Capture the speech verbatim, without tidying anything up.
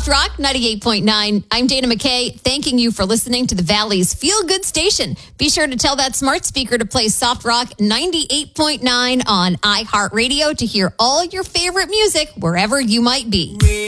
Soft Rock ninety-eight point nine. I'm Dana McKay, thanking you for listening to the Valley's Feel Good Station. Be sure to tell that smart speaker to play Soft Rock ninety-eight point nine on iHeartRadio to hear all your favorite music wherever you might be.